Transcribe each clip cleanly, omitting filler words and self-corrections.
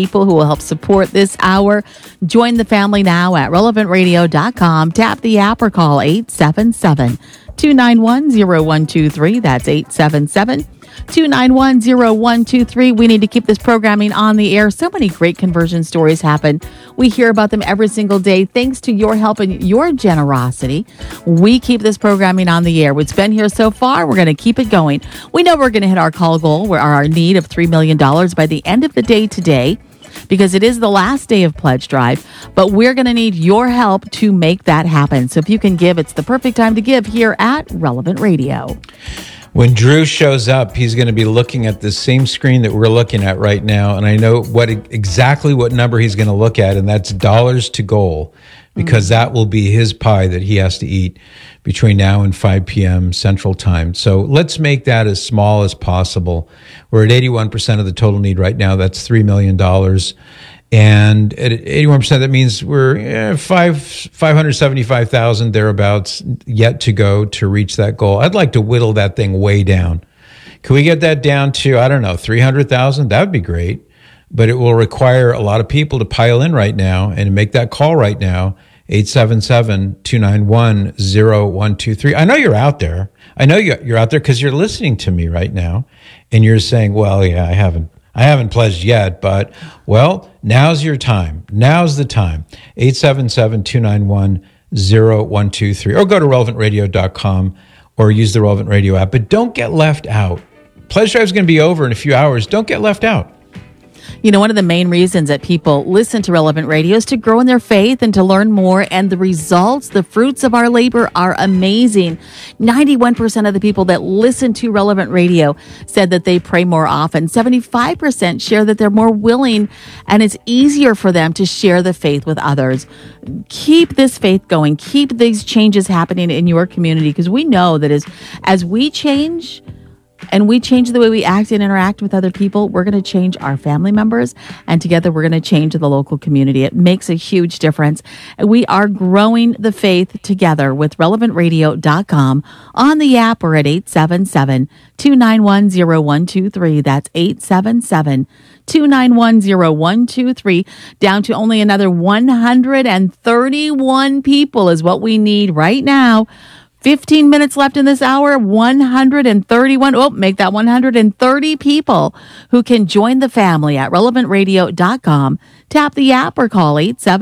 people who will help support this hour. Join the family now at relevantradio.com. Tap the app or call 877-291-0123. That's 877-291-0123. We need to keep this programming on the air. So many great conversion stories happen. We hear about them every single day. Thanks to your help and your generosity, we keep this programming on the air. It's been here so far. We're going to keep it going. We know we're going to hit our call goal, where our need of $3 million by the end of the day today, because it is the last day of Pledge Drive, but we're going to need your help to make that happen. So if you can give, it's the perfect time to give here at Relevant Radio. When Drew shows up, he's going to be looking at the same screen that we're looking at right now, and I know exactly what number he's going to look at, and that's dollars to goal, because that will be his pie that he has to eat between now and 5 p.m. Central Time. So let's make that as small as possible. We're at 81% of the total need right now. That's $3 million. And at 81%, that means we're 575,000 thereabouts yet to go to reach that goal. I'd like to whittle that thing way down. Can we get that down to, 300,000? That would be great. But it will require a lot of people to pile in right now and make that call right now, 877-291-0123. I know you're out there. I know you're out there because you're listening to me right now, and you're saying, well, yeah, I haven't pledged yet, but, well, now's your time. Now's the time. 877-291-0123. Or go to relevantradio.com or use the Relevant Radio app. But don't get left out. Pledge Drive is going to be over in a few hours. Don't get left out. You know, one of the main reasons that people listen to Relevant Radio is to grow in their faith and to learn more. And the results, the fruits of our labor are amazing. 91% of the people that listen to Relevant Radio said that they pray more often. 75% share that they're more willing and it's easier for them to share the faith with others. Keep this faith going. Keep these changes happening in your community, because we know that as we change, and we change the way we act and interact with other people, we're going to change our family members, and together we're going to change the local community. It makes a huge difference. We are growing the faith together with relevantradio.com on the app or at 877-291-0123. That's 877-291-0123. Down to only another 131 people is what we need right now. 15 minutes left in this hour, 131. Oh, make that 130 people who can join the family at relevantradio.com. Tap the app or call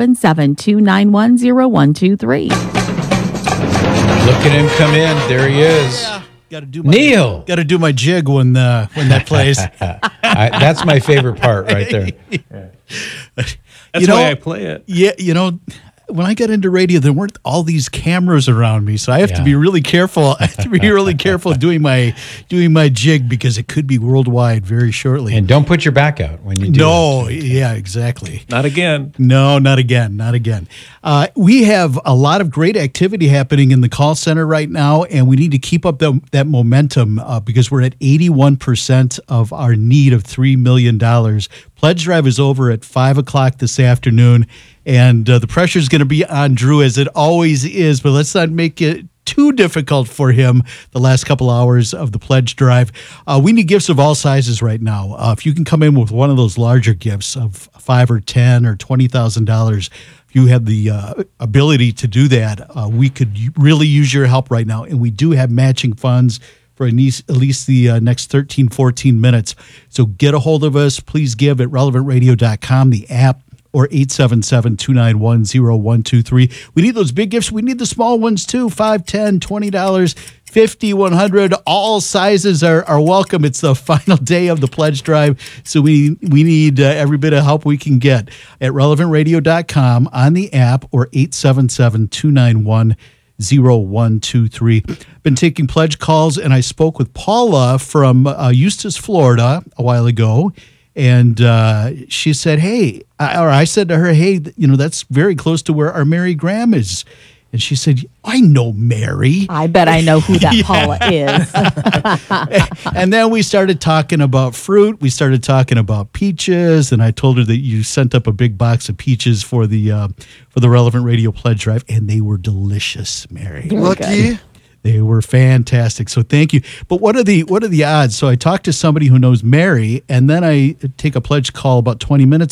877-291-0123. Look at him come in. There he is. Got to do Neil. Got to do my jig when that plays. That's my favorite part right there. That's why I play it. Yeah, when I got into radio, there weren't all these cameras around me, so I have to be really careful. I have to be really careful doing my jig, because it could be worldwide very shortly. And don't put your back out when you do. No, yeah, exactly. Not again. No, not again. Not again. We have a lot of great activity happening in the call center right now, and we need to keep up that momentum because we're at 81% of our need of $3 million. Pledge Drive is over at 5 o'clock this afternoon, and the pressure is going to be on Drew, as it always is, but let's not make it too difficult for him the last couple hours of the Pledge Drive. We need gifts of all sizes right now. If you can come in with one of those larger gifts of $5,000 or $10,000 or $20,000, if you have the ability to do that, we could really use your help right now, and we do have matching funds for at least the next 13, 14 minutes. So get a hold of us. Please give at relevantradio.com, the app, or 877-291-0123. We need those big gifts. We need the small ones too, $5, $10, $20, $50, $100. All sizes are welcome. It's the final day of the Pledge Drive, so we need every bit of help we can get at relevantradio.com, on the app, or 877-291-0123. Been taking pledge calls, and I spoke with Paula from Eustis, Florida a while ago, and she said, I said to her, hey, that's very close to where our Mary Graham is. And she said, I know Mary. I bet I know who that Paula is. And then we started talking about fruit. We started talking about peaches. And I told her that you sent up a big box of peaches for the Relevant Radio Pledge Drive. And they were delicious, Mary. Lucky. They were fantastic. So thank you. But what are the odds? So I talked to somebody who knows Mary, and then I take a pledge call about 20 minutes